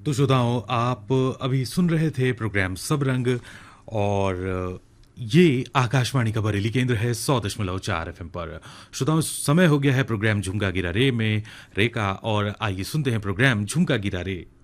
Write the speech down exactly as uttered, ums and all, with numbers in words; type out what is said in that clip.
तो श्रोताओं, आप अभी सुन रहे थे प्रोग्राम सब रंग, और ये आकाशवाणी का बरेली केंद्र है सौ दशमलव चार एफ एम पर। श्रोताओं, समय हो गया है प्रोग्राम झुमका गिरा रे में रे का, और आइए सुनते हैं प्रोग्राम झुमका गिरा रे।